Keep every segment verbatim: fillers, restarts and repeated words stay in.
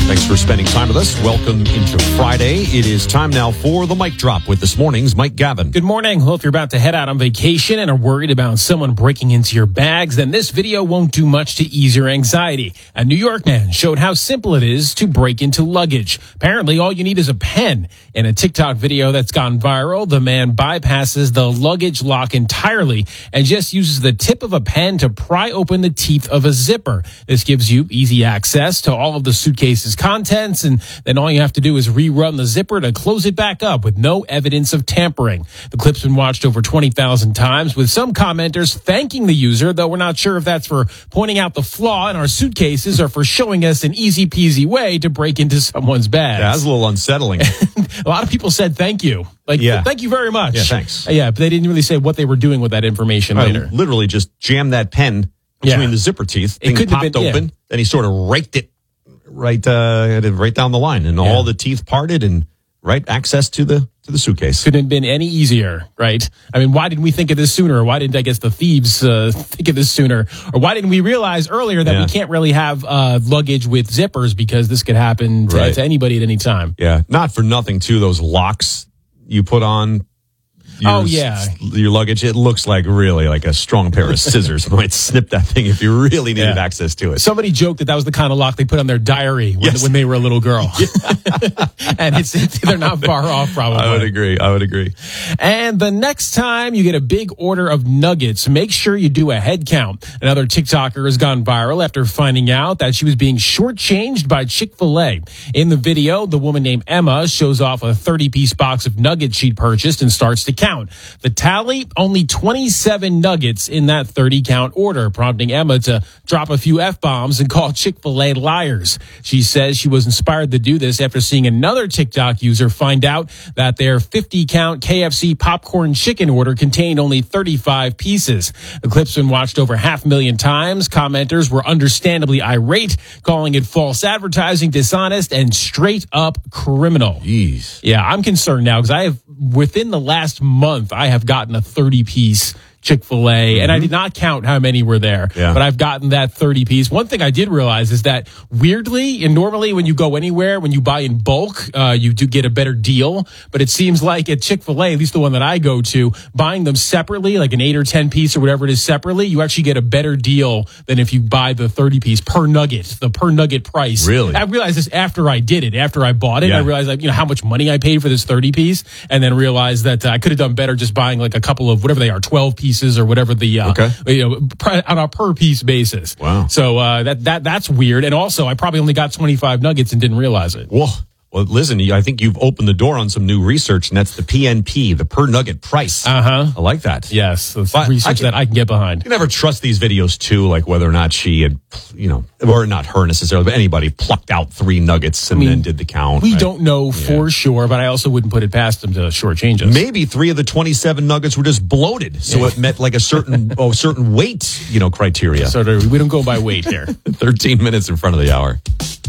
Thanks for spending time with us. Welcome into Friday. It is time now for the Mic Drop with this morning's Mike Gavin. Good morning. Well, if you're about to head out on vacation and are worried about someone breaking into your bags, then this video won't do much to ease your anxiety. A New York man showed how simple it is to break into luggage. Apparently, all you need is a pen. In a TikTok video that's gone viral, the man bypasses the luggage lock entirely and just uses the tip of a pen to pry open the teeth of a zipper. This gives you easy access to all of the suitcase's contents, and then all you have to do is rerun the zipper to close it back up with no evidence of tampering. The clip's been watched over twenty thousand times, with some commenters thanking the user, though we're not sure if that's for pointing out the flaw in our suitcases or for showing us an easy-peasy way to break into someone's bags. Yeah, that's a little unsettling. A lot of people said thank you. Like, yeah. thank you very much. Yeah, thanks. Uh, yeah, but they didn't really say what they were doing with that information I later. literally just jammed that pen between Yeah. the zipper teeth. It Thing couldn't have popped been- yeah. open. Then he sort of raked it right, uh, right down the line, and Yeah. all the teeth parted, and right access to the to the suitcase. Couldn't have been any easier, right? I mean, why didn't we think of this sooner? Or why didn't, I guess, the thieves uh, think of this sooner? Or why didn't we realize earlier that Yeah. we can't really have uh, luggage with zippers because this could happen to, Right. to anybody at any time? Yeah, not for nothing too. Those locks you put on. Your, Oh, yeah. your luggage. It looks like really like a strong pair of scissors might snip that thing if you really needed Yeah. access to it. Somebody joked that that was the kind of lock they put on their diary when, Yes. when they were a little girl. And it's, it's they're not far off, probably. I would agree. I would agree. And the next time you get a big order of nuggets, make sure you do a head count. Another TikToker has gone viral after finding out that she was being shortchanged by Chick-fil-A. In the video, the woman named Emma shows off a thirty-piece box of nuggets she'd purchased and starts to count. The tally, only twenty-seven nuggets in that thirty-count order, prompting Emma to drop a few F-bombs and call Chick-fil-A liars. She says she was inspired to do this after seeing another TikTok user find out that their fifty-count K F C popcorn chicken order contained only thirty-five pieces. The clip's been watched over half a million times. Commenters were understandably irate, calling it false advertising, dishonest, and straight up criminal. Jeez. Yeah, I'm concerned now because I have, within the last month, I have gotten a thirty-piece Chick-fil-A, mm-hmm. and I did not count how many were there, yeah. but I've gotten that thirty-piece. One thing I did realize is that weirdly, and normally when you go anywhere, when you buy in bulk, uh, you do get a better deal, but it seems like at Chick-fil-A, at least the one that I go to, buying them separately, like an eight or ten piece or whatever it is separately, you actually get a better deal than if you buy the thirty piece per nugget, the per nugget price. Really? I realized this after I did it, after I bought it, Yeah. I realized like, you know, how much money I paid for this thirty piece, and then realized that uh, I could have done better just buying like a couple of whatever they are, twelve pieces or whatever the, uh, Okay. you know, pr- on a per piece basis. Wow. So, uh, that, that, that's weird. And also I probably only got twenty-five nuggets and didn't realize it. Whoa. Well, listen, I think you've opened the door on some new research, and that's the P N P, the per nugget price. Uh huh. I like that. Yes. That's But research I can- that I can get behind. You never trust these videos too, like whether or not she had, you know, or not her necessarily, but anybody plucked out three nuggets and I mean, then did the count. We right? don't know for sure, but I also wouldn't put it past them to shortchange us. Maybe three of the twenty-seven nuggets were just bloated, so it met like a certain oh, certain weight, you know, criteria. So there- we don't go by weight here. Thirteen minutes in front of the hour.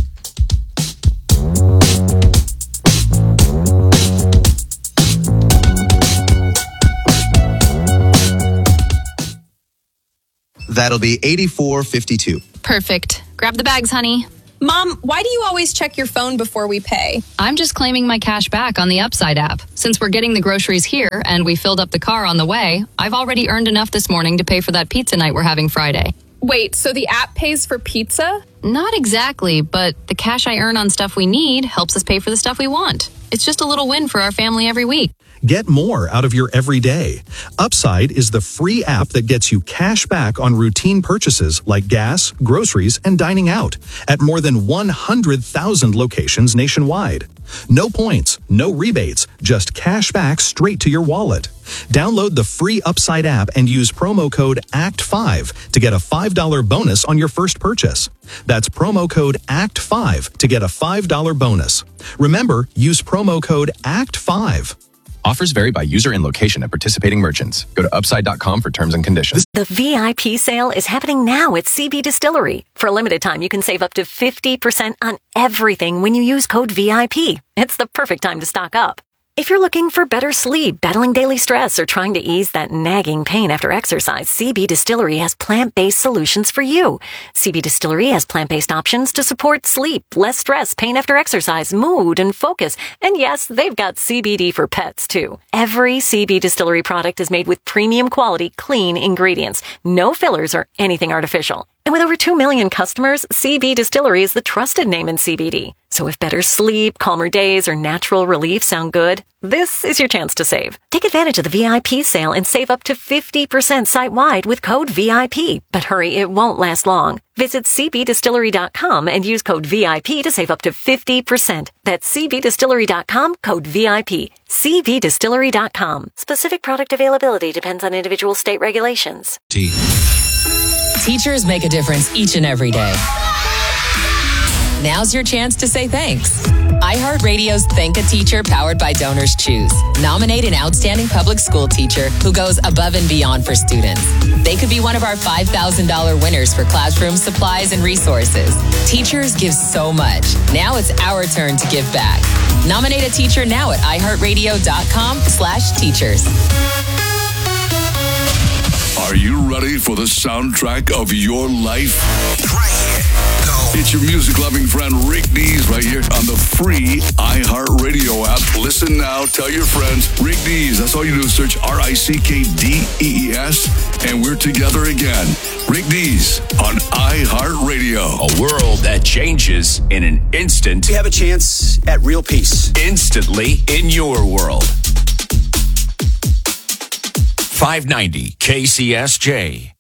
That'll be eighty-four fifty-two. Perfect. Grab the bags, honey. Mom, why do you always check your phone before we pay? I'm just claiming my cash back on the Upside app. Since we're getting the groceries here and we filled up the car on the way, I've already earned enough this morning to pay for that pizza night we're having Friday. Wait, so the app pays for pizza? Not exactly, but the cash I earn on stuff we need helps us pay for the stuff we want. It's just a little win for our family every week. Get more out of your everyday. Upside is the free app that gets you cash back on routine purchases like gas, groceries, and dining out at more than one hundred thousand locations nationwide. No points, no rebates, just cash back straight to your wallet. Download the free Upside app and use promo code A C T five to get a five dollar bonus on your first purchase. That's promo code A C T five to get a five dollar bonus. Remember, use promo code A C T five. Offers vary by user and location at participating merchants. Go to upside dot com for terms and conditions. The V I P sale is happening now at C B Distillery. For a limited time, you can save up to fifty percent on everything when you use code V I P. It's the perfect time to stock up. If you're looking for better sleep, battling daily stress, or trying to ease that nagging pain after exercise, C B Distillery has plant-based solutions for you. C B Distillery has plant-based options to support sleep, less stress, pain after exercise, mood, and focus. And yes, they've got C B D for pets, too. Every C B Distillery product is made with premium quality, clean ingredients. No fillers or anything artificial. And with over two million customers, C B Distillery is the trusted name in C B D. So if better sleep, calmer days, or natural relief sound good, this is your chance to save. Take advantage of the V I P sale and save up to fifty percent site-wide with code V I P. But hurry, it won't last long. Visit C B distillery dot com and use code V I P to save up to fifty percent. That's C B distillery dot com, code V I P. C B distillery dot com. Specific product availability depends on individual state regulations. T. Teachers make a difference each and every day. Now's your chance to say thanks. iHeartRadio's Thank a Teacher, powered by Donors Choose. Nominate an outstanding public school teacher who goes above and beyond for students. They could be one of our five thousand dollars winners for classroom supplies and resources. Teachers give so much. Now it's our turn to give back. Nominate a teacher now at iHeartRadio.com slash teachers. Are you ready for the soundtrack of your life? Right here. Go. It's your music-loving friend Rick Dees right here on the free iHeartRadio app. Listen now. Tell your friends. Rick Dees. That's all you do is search R I C K D E E S, and we're together again. Rick Dees on iHeartRadio. A world that changes in an instant. We have a chance at real peace. Instantly in your world. five ninety K C S J.